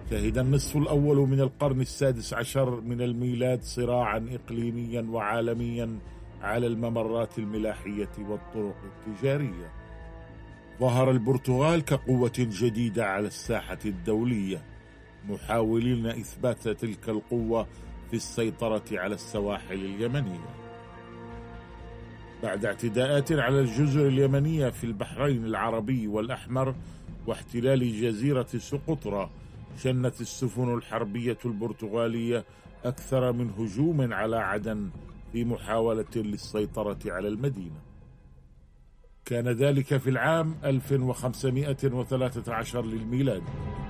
شهد النصف الأول من القرن السادس عشر من الميلاد صراعا إقليميا وعالميا على الممرات الملاحية والطرق التجارية. ظهر البرتغال كقوة جديدة على الساحة الدولية، محاولين إثبات تلك القوة في السيطرة على السواحل اليمنية. بعد اعتداءات على الجزر اليمنية في البحرين العربي والأحمر واحتلال جزيرة سقطرى، شنت السفن الحربية البرتغالية أكثر من هجوم على عدن في محاولة للسيطرة على المدينة. كان ذلك في العام 1513 للميلاد.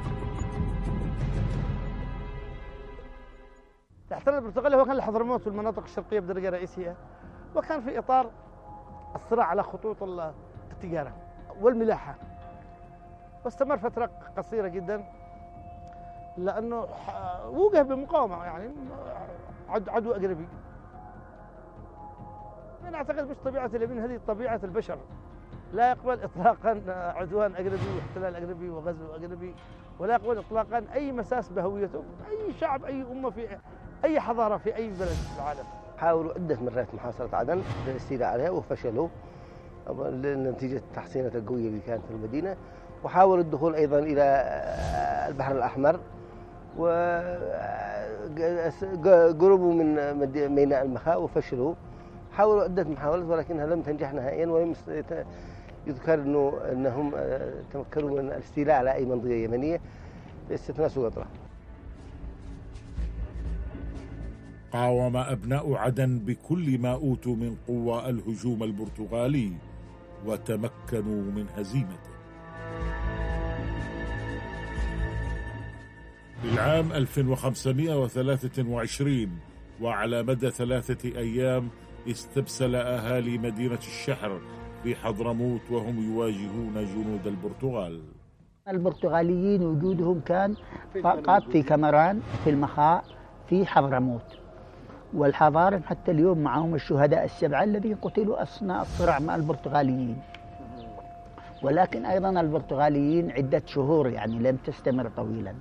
الاحتلال البرتغالي هو كان لحضرموت والمناطق الشرقية بدرجة رئيسية، وكان في إطار الصراع على خطوط التجارة والملاحة، واستمر فترة قصيرة جدا لأنه وجه بمقاومة، يعني عدو أجنبي. أنا أعتقد مش طبيعة اليمين، هذه طبيعة البشر، لا يقبل إطلاقا عدوان أجنبي واحتلال أجنبي وغزو أجنبي، ولا يقبل إطلاقا أي مساس بهويته أي شعب أي أمة في أي حضارة في أي بلد في العالم. حاولوا عدة مرات محاصرة عدن للاستيلاء عليها وفشلوا نتيجة التحصينات القوية اللي كانت في المدينة، وحاولوا الدخول أيضا إلى البحر الأحمر وقربوا من ميناء المخاء وفشلوا. حاولوا عدة محاولات ولكنها لم تنجح نهائيا، ولم يذكر أنهم تمكنوا من الاستيلاء على أي منطقة يمنية باستثناء سقطرى. قاوم أبناء عدن بكل ما أوتوا من قوة الهجوم البرتغالي وتمكنوا من هزيمته. في العام 1523 وعلى مدى 3 أيام استبسل أهالي مدينة الشحر في حضرموت وهم يواجهون جنود البرتغال. البرتغاليين وجودهم كان فقط في كمران، في المخاء، في حضرموت، والحضارم حتى اليوم معهم الشهداء ال7 الذين قتلوا أثناء الصراع مع البرتغاليين. ولكن أيضا البرتغاليين عدة شهور، يعني لم تستمر طويلا.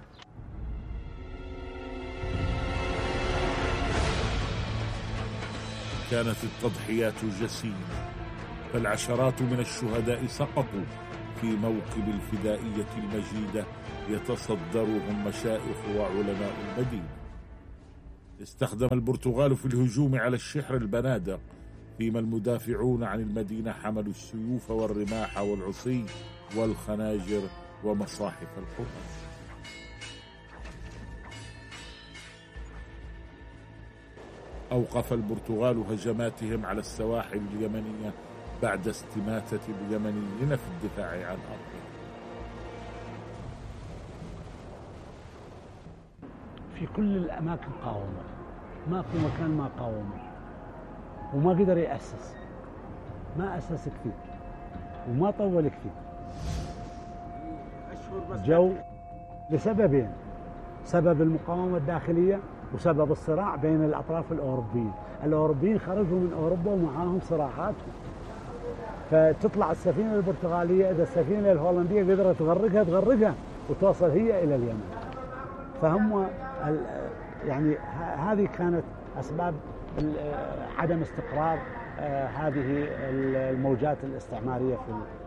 كانت التضحيات جسيمة، فالعشرات من الشهداء سقطوا في موكب الفدائية المجيدة يتصدرهم مشائخ وعلماء المدينة. استخدم البرتغال في الهجوم على الشحر البنادق، فيما المدافعون عن المدينة حملوا السيوف والرماح والعصي والخناجر ومصاحف القرآن. أوقف البرتغال هجماتهم على السواحل اليمنية بعد استماتة اليمنيين في الدفاع عن أرضهم. في كل الأماكن قاوموا، ما في مكان ما قاوموا، وما قدر يأسس، ما أسس كثير وما طول كثير. جو لسببين: سبب المقاومة الداخلية وسبب الصراع بين الأطراف الأوروبيين. الأوروبيين خرجوا من أوروبا ومعاهم صراعاتهم، فتطلع السفينة البرتغالية، إذا السفينة الهولندية قدرت تغرقها وتوصل هي إلى اليمن. فهم يعني هذه كانت أسباب عدم استقرار هذه الموجات الاستعمارية في